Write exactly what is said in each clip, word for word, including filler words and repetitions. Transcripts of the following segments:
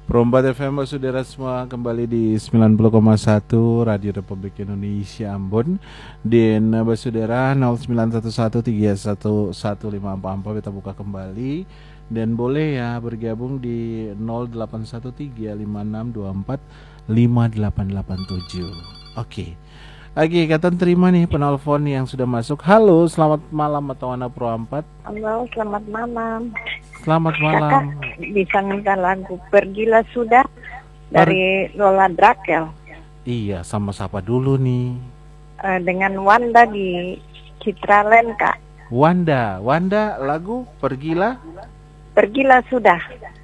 Perombat F M saudara semua kembali di sembilan puluh koma satu Radio Republik Indonesia Ambon. Dan saudara nol sembilan satu satu tiga satu satu lima empat empat kita buka kembali. Dan boleh ya bergabung di nol delapan satu tiga lima enam dua empat lima delapan delapan tujuh. Oke. Oke, kata terima nih penelpon yang sudah masuk. Halo, selamat malam atau anak Pro empat. Halo, selamat malam. Selamat malam. Kakak bisa minta lagu Pergilah Sudah dari Lola Drakel. Iya, sama siapa dulu nih? Uh, dengan Wanda di Citraland, Kak. Wanda, Wanda lagu Pergilah Pergilah Sudah.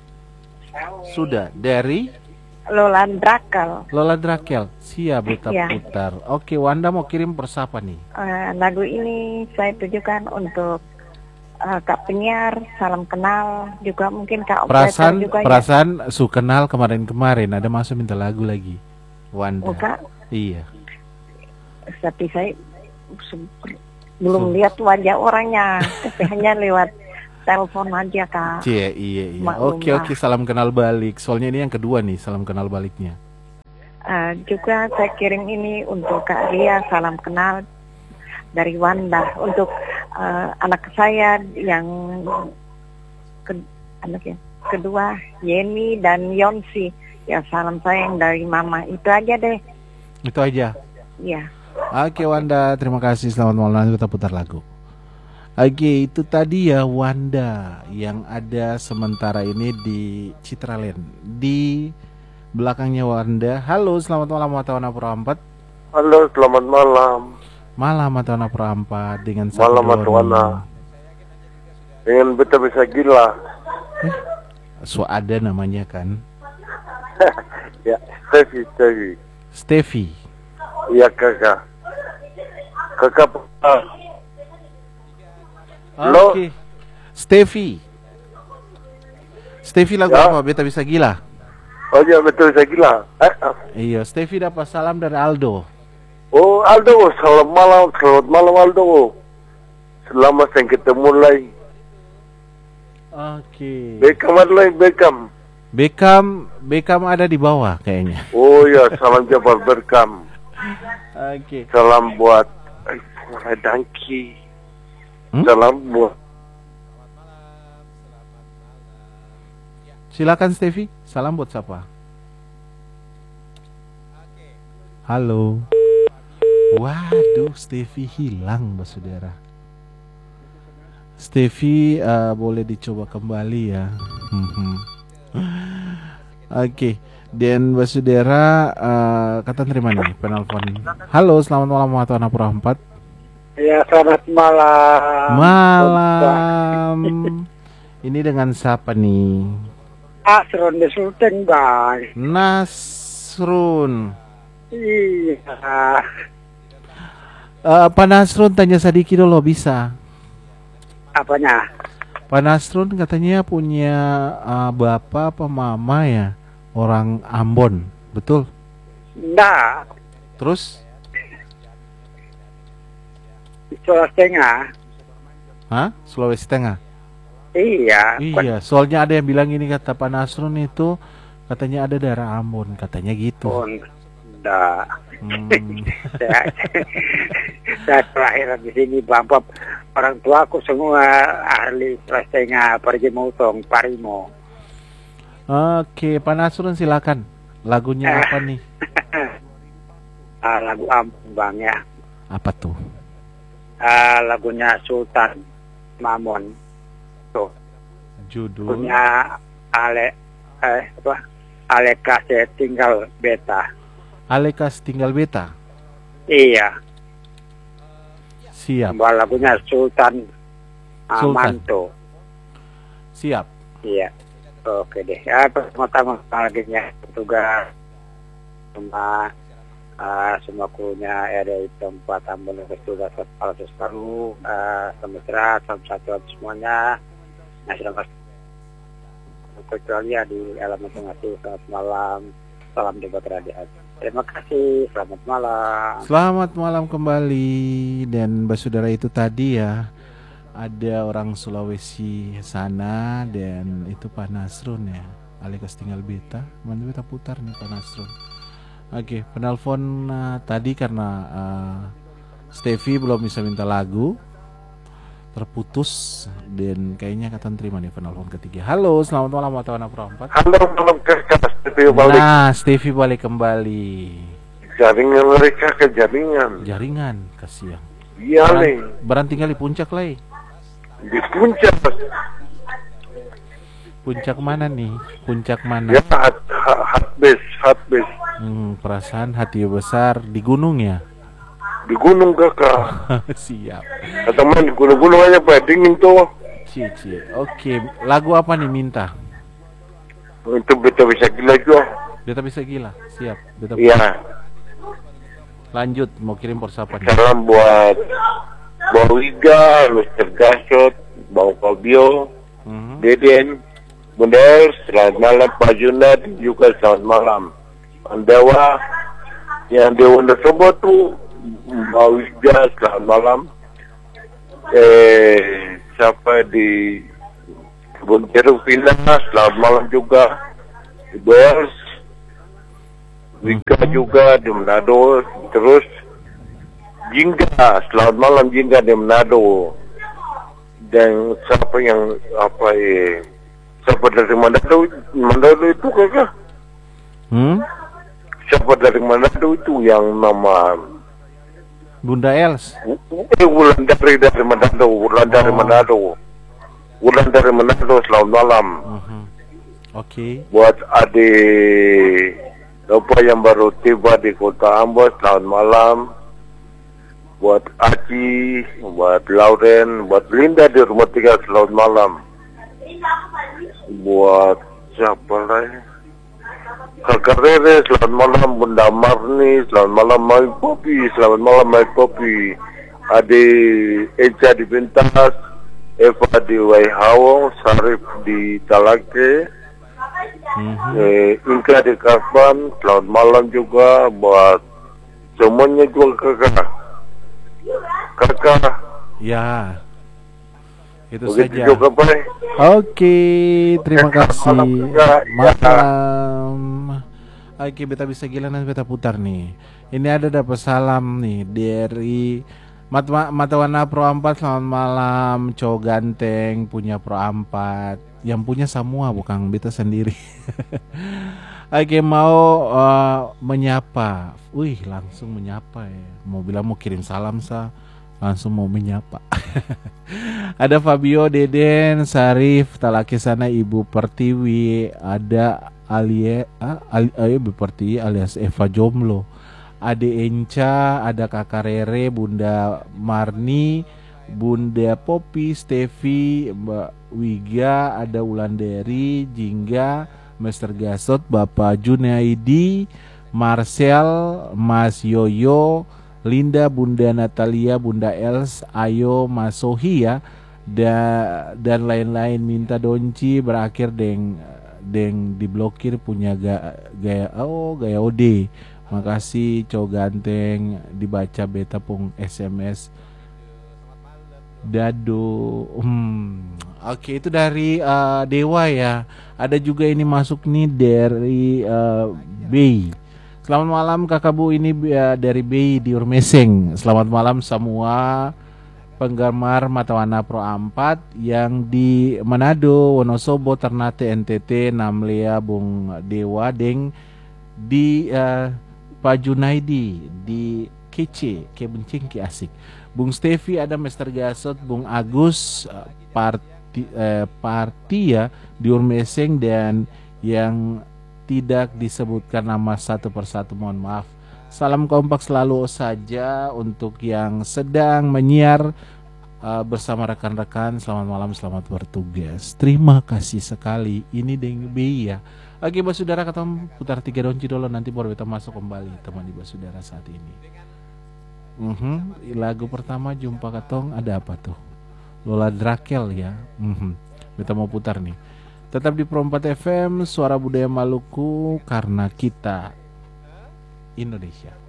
Sudah dari Lola Drakel. Lola Drakel. Siap kita Ya. putar. Oke, Wanda mau kirim persapa nih? Uh, lagu ini saya tujukan untuk uh, Kak penyiar, salam kenal, juga mungkin Kak operator Perasaan juga perasaan ya? Su kenal kemarin-kemarin ada masuk minta lagu lagi. Wanda. ya. Oh, Kak. Iya. Tapi saya belum lihat wajah orangnya, tapi hanya lewat telepon aja, Kak. Cie, iya iya. Maklum Oke lah. oke, salam kenal balik. Soalnya ini yang kedua nih, salam kenal baliknya. Uh, juga saya kirim ini untuk Kak Ria, salam kenal dari Wanda untuk uh, anak saya yang ke, anak ya kedua Yeni dan Yonsi. Ya, salam sayang dari Mama. Itu aja deh. Itu aja. Ya. Oke Wanda, terima kasih. Selamat malam. Nanti kita putar lagu. Oke, itu tadi ya Wanda yang ada sementara ini di Citraland. Di belakangnya Wanda. Halo, selamat malam Matawana Puraempat. Halo, selamat malam. Malam Matawana Puraempat dengan Malam Matawana. Dengan beta bisa gila. Eh, so ada namanya kan? Ya, Steffi, Steffi. Steffi. Iya kakak. Kakak. Uh, Lo- Oke. Steffi. Steffi lagu Ya. apa? Beta bisa gila. oh iya betul bisa gila. Eh, uh. Iya, Steffi dapat salam dari Aldo. Oh Aldo, selamat malam, selamat malam Aldo. Selamat yang ketemu lagi. Oke. Beckham ada lagi Beckham. Beckham, Beckham ada di bawah kayaknya. Oh iya, salam jabar Beckham. Oke. Salam buat eh, Dangki. Hmm? Salam buat Silakan Steffi, salam buat siapa? Halo. Waduh, Steffi hilang, Mbak Saudara. Steffi uh, boleh dicoba kembali ya. Mhm. Oke, dan Mbak Saudara uh, kata terima nih penelpon. Halo, selamat malam Matawana Puraempat. Ya, selamat malam. Malam. Ini dengan siapa nih? Asron di Sultan, Bang. Nasrun. Iya. Uh, Pak Nasrun tanya Sadiki dulu bisa. Apanya? Pak Nasrun katanya punya uh, bapak apa mama ya orang Ambon, betul? Enggak. Terus? Di Sulawesi Tengah. Hah? Sulawesi Tengah? Iya. Iya, soalnya ada yang bilang ini kata Pak Nasrun itu katanya ada daerah Ambon, katanya gitu. Oh, enggak. Hmm. saya, saya terakhir di sini, Bapak. Orang tuaku semua ahli Sulawesi Tengah, pergi motong, Parimo. Oke, Pak Nasrun silakan. Lagunya apa nih? Ah, lagu Ambon, Bang, ya. Apa tuh? Ah, lagunya Sultan Mamon. Tuh. Judul Punya Ale eh apa? Aleka saya tinggal beta. Alekas Tinggal Beta. Iya. Siap. Mbak lagunya Sultan Sultan. Amanto. Siap. Iya. Oke deh. Ya, pertama-tama laginya tugas semua uh, semua krunya ada di tempat Ambon tugas kepala baru uh, semestera satu semuanya. Nah, selamat kecuali ya di alam masing-masing. Selamat malam. Salam debat radio. Terima kasih. Selamat malam. Selamat malam kembali. Dan Mbak Saudara itu tadi ya ada orang Sulawesi sana dan itu Pak Nasrun ya. Alekas tinggal beta, nanti beta putar nih Pak Nasrun. Oke, penelpon uh, tadi karena uh, Stevie belum bisa minta lagu, terputus, dan kayaknya akan terima nih penelpon ketiga. Halo, selamat malam wartawan Perempat. Halo, malam kakak, Stevie balik. Nah, Stevie balik kembali. Jaringan mereka ke jaringan. Jaringan, kasihan. Iya nih. Beran tinggal di puncak lah. Di puncak. Puncak mana nih? Puncak mana? Ya, hot, hot base, hot base. Hmm, perasaan hati besar di gunung ya? Di gunung kakak. Siap. Atau main di gunung-gunung aja pak, dingin tuh. Cici. Oke, lagu apa nih minta? Itu beta bisa gila juga. Beta bisa gila, siap. Beta Iya. Lanjut, mau kirim persiapan nih. Salam buat Bau Iga, Mister Gasot, Bau Fabio, Mhm. Deden, Bunda Els, selamat malam Pak Junad, juga selamat malam. Andewa, yang di Wonosobo tuh, Bau Iga, selamat malam. Eh, siapa di Kebun Jeruk Pinang, selamat malam juga. Ibu Els, Wika juga di Manado, terus Jingga, selamat malam Jingga di Manado. Dan siapa yang apa eh siapa dari Manado? Manado itu kakak? Hmm? Siapa dari Manado itu yang nama Bunda Els. eh Wulan dari dari Manado, Wulan dari Oh. Manado, Wulan dari Manado, selamat malam. Mhm. Oke. Buat adik apa yang baru tiba di Kota Ambon, selamat malam. Buat Aci, buat Lauren, buat Linda di rumah tiga, selamat malam. Buat siapa lagi? Kakak Rere, selamat malam. Bunda Marni, selamat malam. Mai Popi, selamat malam Mai Popi. Adik Eca di Bintas, Eva di Waihawong, Sarif di Talake, Mhm. eh, Inka di Kasban, selamat malam juga buat semuanya juga kakak. Kakak, Ya. Itu begitu saja. juga Pak. Oke, terima kasih. Malam juga, ya. Malam. Oke, beta bisa gila nanti beta putar nih. Ini ada dapat salam nih dari Mata Matawana Pro empat. Selamat malam, Cow Ganteng punya Pro empat. Yang punya semua bukan beta sendiri. Oke, mau uh, menyapa. Wih, langsung menyapa ya. Mau bilang mau kirim salam sah, langsung mau menyapa. Ada Fabio, Deden, Sarif, Talaki sana Ibu Pertiwi, ada Alie, ah, Ali, ah, Ibu Pertiwi alias Eva Jomblo, Ade Enca, ada Kakak Rere, Bunda Marni, Bunda Popi, Stevi, Mbak Wiga, ada Wulandari, Jingga, Mister Gasot, Bapak Junaidi, Marcel, Mas Yoyo, Linda, Bunda Natalia, Bunda Els, Ayo, Mas Sohi ya, da, dan lain-lain. Minta donci berakhir deng deng diblokir punya ga, gaya oh gaya O D. Makasih Cow Ganteng, dibaca beta pung S M S Dado. Hmm. Oke, itu dari uh, Dewa ya. Ada juga ini masuk nih dari uh, Bey. Selamat malam kakak Bu, ini uh, dari Bey di Urmeseng. Selamat malam semua penggemar Matawana Pro empat yang di Manado, Wonosobo, Ternate, N T T, Namlea, Bung Dewa, Deng di uh, Pak Junaidi di Kece, ke bencing ke asik. Bung Stevi, ada Mister Gasot, Bung Agus, uh, Parti eh, Partia di Urmeseng, dan yang tidak disebutkan nama satu persatu mohon maaf. Salam kompak selalu saja untuk yang sedang menyiar uh, bersama rekan-rekan. Selamat malam, selamat bertugas. Terima kasih sekali. Ini Deng B ya. Oke Basudara, kata putar tiga donci dulu, nanti baru kita masuk kembali teman di Basudara saat ini. Uhum, lagu pertama jumpa katong ada apa tuh? Lola Drakel ya. Uhum, kita mau putar nih. Tetap di Pro empat F M, Suara Budaya Maluku, karena kita Indonesia.